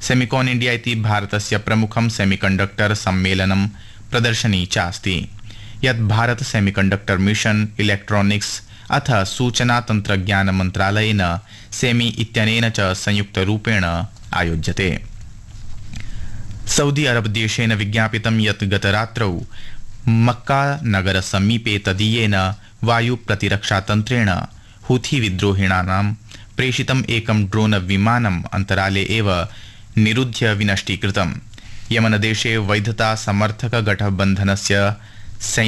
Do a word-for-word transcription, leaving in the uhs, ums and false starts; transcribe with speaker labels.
Speaker 1: Semicon India इति भारतस्य प्रमुखं सेमिकंडक्टर सम्मेलनं प्रदर्शनी चास्ति यत् भारत सेमिकंडक्टर मिशन इलेक्ट्रॉनिक्स अथ सूचना तंत्रज्ञान मंत्रालयेन सेमी इत्यनेन च संयुक्तरूपेण आयोज्यते। सऊदी अरब देशेन विज्ञापितं यत् गतरात्रौ मक्का नगर समीपे तदीयेन वायु प्रतिरक्षातन्त्रेण हूथी विद्रोहिणानां प्रेषितम् एकं ड्रोन विमानम् अन्तराले एव निरुध्य विनष्टीकृतम्। यमनदेशे वैधता समर्थक गठबन्धनस्य